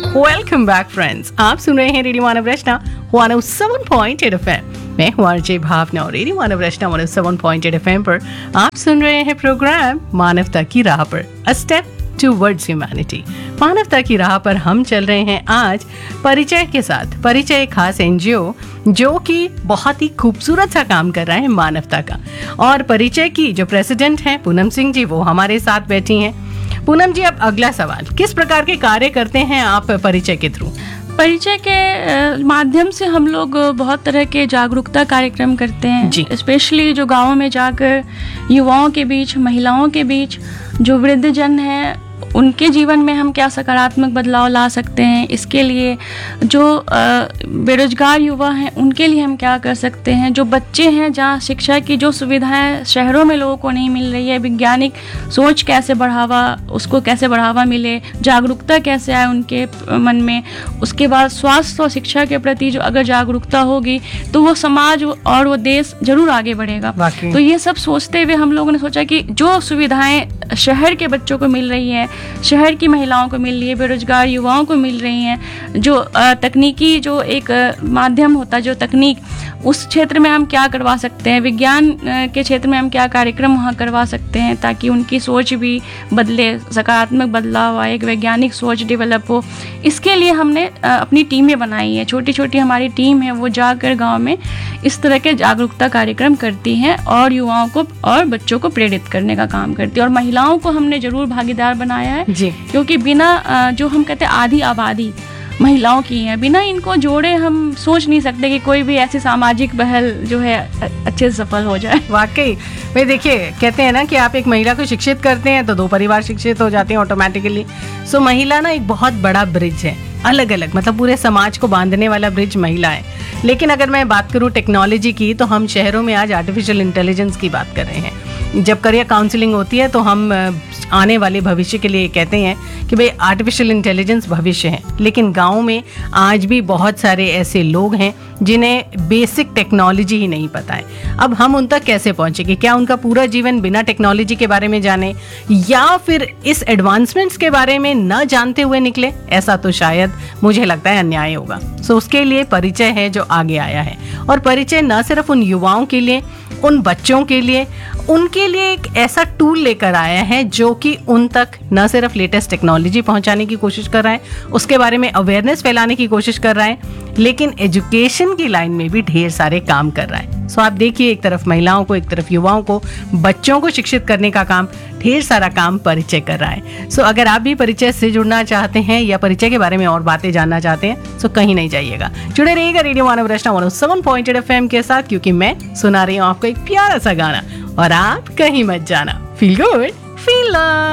Welcome back friends, आप सुन रहे हैं रेडियो मानव रचना 107.8 FM। मैं हूँ आरजे भावना और रेडियो मानव रचना 107.8 FM पर आप सुन रहे हैं प्रोग्राम मानवता की राह पर, अ स्टेप टुवर्ड्स ह्यूमैनिटी। मानवता की राह पर हम चल रहे हैं आज परिचय के साथ। परिचय एक खास एनजीओ जो कि बहुत ही खूबसूरत सा काम कर रहा है मानवता का, और परिचय की जो प्रेसिडेंट हैं पूनम सिंह जी, वो हमारे साथ बैठी हैं। पूनम जी, अब अगला सवाल, किस प्रकार के कार्य करते हैं आप परिचय के थ्रू? परिचय के माध्यम से हम लोग बहुत तरह के जागरूकता कार्यक्रम करते हैं, स्पेशली जो गाँवों में जाकर युवाओं के बीच, महिलाओं के बीच, जो वृद्धजन हैं उनके जीवन में हम क्या सकारात्मक बदलाव ला सकते हैं, इसके लिए जो बेरोजगार युवा हैं उनके लिए हम क्या कर सकते हैं, जो बच्चे हैं जहाँ शिक्षा की जो सुविधाएं शहरों में लोगों को नहीं मिल रही है, वैज्ञानिक सोच कैसे उसको कैसे बढ़ावा मिले, जागरूकता कैसे आए उनके मन में। उसके बाद स्वास्थ्य और शिक्षा के प्रति जो अगर जागरूकता होगी तो वो समाज और वो देश जरूर आगे बढ़ेगा। तो ये सब सोचते हुए हम लोगों ने सोचा कि जो सुविधाएं शहर के बच्चों को मिल रही है, शहर की महिलाओं को मिल रही है, बेरोजगार युवाओं को मिल रही हैं, जो तकनीकी जो एक माध्यम होता है, जो तकनीक, उस क्षेत्र में हम क्या करवा सकते हैं, विज्ञान के क्षेत्र में हम क्या कार्यक्रम वहाँ करवा सकते हैं ताकि उनकी सोच भी बदले, सकारात्मक बदलाव आए, एक वैज्ञानिक सोच डेवलप हो। इसके लिए हमने अपनी टीमें बनाई हैं, छोटी छोटी हमारी टीम है, वो जाकर गाँव में इस तरह के जागरूकता कार्यक्रम करती हैं और युवाओं को और बच्चों को प्रेरित करने का काम करती है। और महिलाओं को हमने जरूर भागीदार बनाया है जी, क्योंकि बिना जो हम कहते हैं आधी आबादी महिलाओं की है, बिना इनको जोड़े हम सोच नहीं सकते कि कोई भी ऐसी सामाजिक पहल जो है अच्छे से सफल हो जाए। वाकई भाई, देखिए कहते हैं ना कि आप एक महिला को शिक्षित करते हैं तो 2 परिवार शिक्षित हो जाते हैं ऑटोमेटिकली। सो महिला ना एक बहुत बड़ा ब्रिज है, अलग अलग, मतलब पूरे समाज को बांधने वाला ब्रिज महिला है। लेकिन अगर मैं बात करूं टेक्नोलॉजी की, तो हम शहरों में आज आर्टिफिशियल इंटेलिजेंस की बात कर रहे हैं। जब करियर काउंसलिंग होती है तो हम आने वाले भविष्य के लिए कहते हैं कि भाई आर्टिफिशियल इंटेलिजेंस भविष्य है, लेकिन गाँव में आज भी बहुत सारे ऐसे लोग हैं जिन्हें बेसिक टेक्नोलॉजी ही नहीं पता है। अब हम उन तक कैसे पहुंचेंगे? क्या उनका पूरा जीवन बिना टेक्नोलॉजी के बारे में जाने, या फिर इस एडवांसमेंट्स के बारे में न जानते हुए निकले? ऐसा तो शायद मुझे लगता है अन्याय होगा। सो उसके लिए परिचय है जो आगे आया है, और परिचय न सिर्फ उन युवाओं के लिए, उन बच्चों के लिए, उनके लिए एक ऐसा टूल लेकर आया है जो कि उन तक न सिर्फ लेटेस्ट टेक्नोलॉजी पहुंचाने की कोशिश कर रहा है, उसके बारे में अवेयरनेस फैलाने की कोशिश कर रहा है, लेकिन एजुकेशन की लाइन में भी ढेर सारे काम कर रहा है। सो आप देखिए, एक तरफ महिलाओं को, एक तरफ युवाओं को, बच्चों को शिक्षित करने का काम, ढेर सारा काम परिचय कर रहा है। सो अगर आप भी परिचय से जुड़ना चाहते हैं या परिचय के बारे में और बातें जानना चाहते हैं, सो कहीं नहीं जाइएगा, जुड़े रहिएगा रेडियो मानव रचना 107.8 FM के साथ, क्योंकि मैं सुना रही हूँ आपको एक प्यारा सा गाना, और आप कहीं मत जाना। Feel good, feel love.